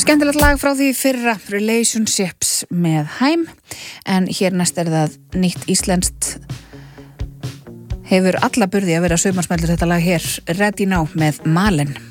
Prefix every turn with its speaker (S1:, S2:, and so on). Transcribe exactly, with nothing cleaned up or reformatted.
S1: Skemmtilegt lag frá því fyrra Relationships með Hæm, en hér næst er það nýtt íslenskt, hefur alla burði að vera sumarsmellur þetta lag hér, Ready Now með Malen.